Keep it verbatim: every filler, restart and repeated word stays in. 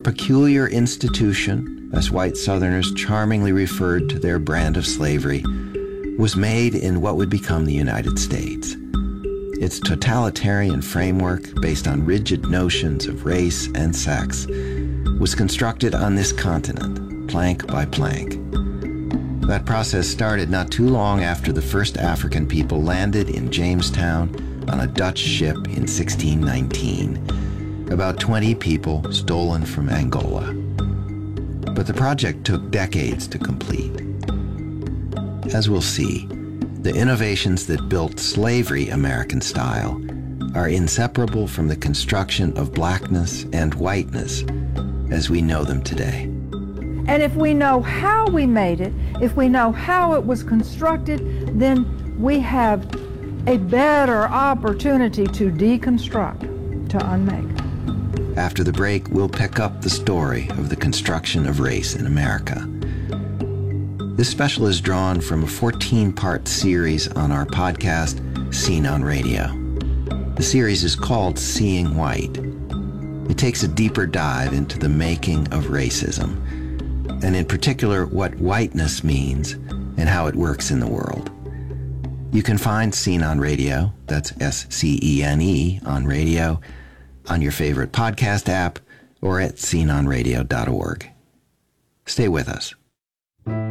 peculiar institution, as white Southerners charmingly referred to their brand of slavery, was made in what would become the United States. Its totalitarian framework, based on rigid notions of race and sex, was constructed on this continent, plank by plank. That process started not too long after the first African people landed in Jamestown on a Dutch ship in sixteen nineteen. About twenty people stolen from Angola. But the project took decades to complete. As we'll see, the innovations that built slavery American style are inseparable from the construction of blackness and whiteness as we know them today. And if we know how we made it, if we know how it was constructed, then we have a better opportunity to deconstruct, to unmake. After the break, we'll pick up the story of the construction of race in America. This special is drawn from a fourteen-part series on our podcast, Scene on Radio. The series is called Seeing White. It takes a deeper dive into the making of racism, and in particular what whiteness means and how it works in the world. You can find Scene on Radio, that's S C E N E on radio, on your favorite podcast app or at scene on radio dot org. Stay with us.